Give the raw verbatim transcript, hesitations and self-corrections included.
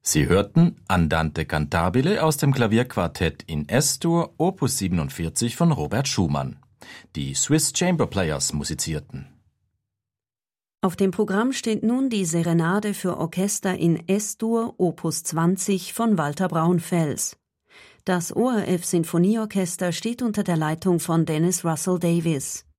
Sie hörten Andante cantabile aus dem Klavierquartett in Es-Dur, Opus siebenundvierzig von Robert Schumann. Die Swiss Chamber Players musizierten. Auf dem Programm steht nun die Serenade für Orchester in Es-Dur, Opus zwanzig von Walter Braunfels. Das O R F Sinfonieorchester steht unter der Leitung von Dennis Russell Davies.